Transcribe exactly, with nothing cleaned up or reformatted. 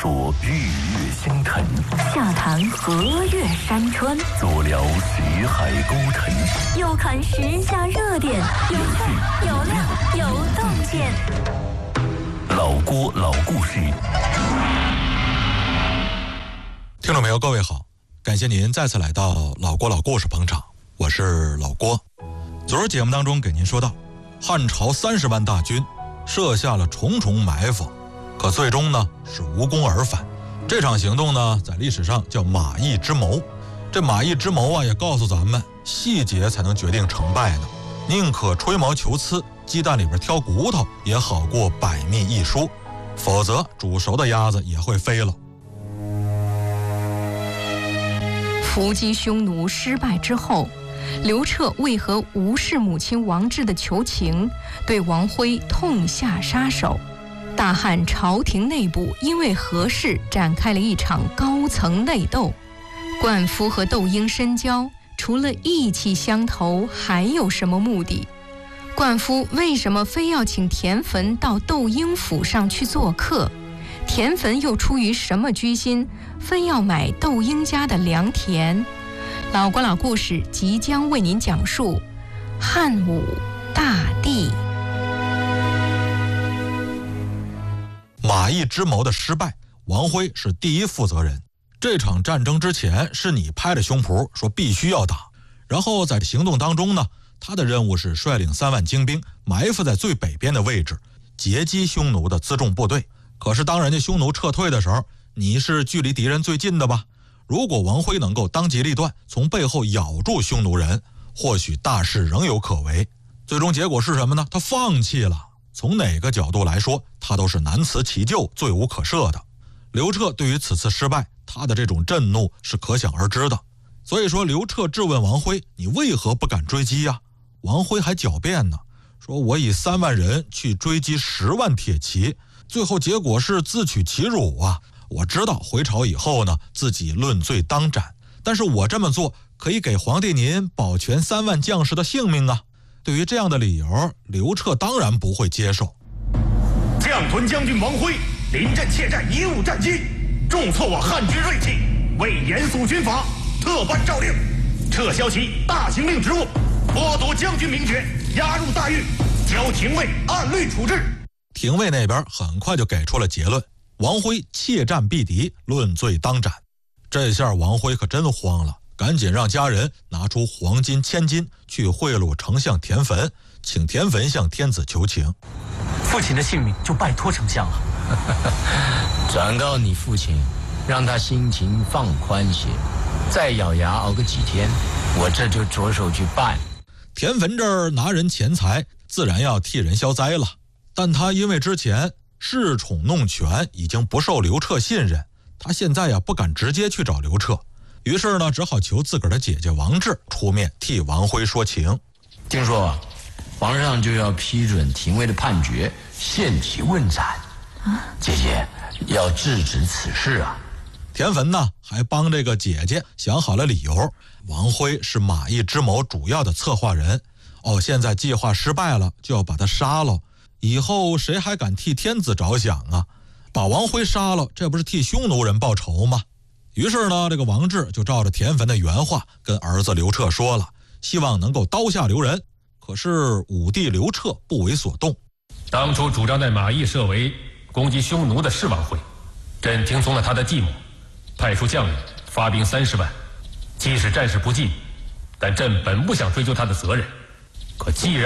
说日月星辰， 下谈河岳山川， 左聊识海孤尘， 右看时下热点，有趣有料有洞见。 老郭老故事。 听众朋友，各位好，感谢您再次来到老郭老故事捧场，我是老郭。昨儿节目当中给您说到，汉朝三十万大军设下了重重埋伏，可最终呢是无功而返。这场行动呢在历史上叫马邑之谋。这马邑之谋啊也告诉咱们，细节才能决定成败呢，宁可吹毛求疵，鸡蛋里边挑骨头，也好过百密一疏，否则煮熟的鸭子也会飞了。 伏击匈奴失败之后，刘彻为何无视母亲王志的求情，对王辉痛下杀手？大汉朝廷内部因为何事展开了一场高层内斗？灌夫和窦婴深交，除了意气相投，还有什么目的？灌夫为什么非要请田汾到窦婴府上去做客？田汾又出于什么居心，非要买窦婴家的良田？老郭老故事即将为您讲述汉武大帝。 马邑之谋的失败，王辉是第一负责人。这场战争之前是你拍着胸脯说必须要打，然后在行动当中呢，他的任务是率领三万精兵埋伏在最北边的位置，截击匈奴的辎重部队。可是当人家匈奴撤退的时候，你是距离敌人最近的吧？如果王辉能够当机立断，从背后咬住匈奴人，或许大事仍有可为。最终结果是什么呢？他放弃了。从哪个角度来说，他都是难辞其咎，罪无可赦的。刘彻对于此次失败，他的这种震怒是可想而知的。所以说刘彻质问王辉，你为何不敢追击呀？王辉还狡辩呢，说我以三万人去追击十万铁骑，最后结果是自取其辱啊！我知道回朝以后呢，自己论罪当斩，但是我这么做可以给皇帝您保全三万将士的性命啊！对于这样的理由，刘彻当然不会接受。 将屯将军王辉临阵怯战，贻误战机，重挫我汉军锐气，为严肃军法，特颁诏令，撤销其大行令职务，剥夺将军名爵，押入大狱，交廷尉按律处置。 廷尉那边很快就给出了结论，王辉怯战必敌，论罪当斩。这下王辉可真慌了，赶紧让家人拿出黄金千金去贿赂丞相田汾，请田汾向天子求情。 父亲的性命就拜托丞相了。 转告你父亲，让他心情放宽些，再咬牙熬个几天，我这就着手去办。 田汾这儿拿人钱财，自然要替人消灾了，但他因为之前恃宠弄权，已经不受刘彻信任，他现在呀不敢直接去找刘彻，于是呢只好求自个儿的姐姐王志出面替王辉说情。 听说皇上就要批准廷尉的判决，限期问斩啊！姐姐要制止此事啊！ 田汾呢还帮这个姐姐想好了理由，王辉是马邑之谋主要的策划人，哦，现在计划失败了，就要把他杀了，以后谁还敢替天子着想啊？把王辉杀了，这不是替匈奴人报仇吗？于是呢，这个王志就照着田汾的原话跟儿子刘彻说了，希望能够刀下留人。可是武帝刘彻不为所动。 当初主张在马邑设围攻击匈奴的是王辉，朕听从了他的计谋，派出将领发兵三十万，即使战事不济，但朕本不想追究他的责任。可既然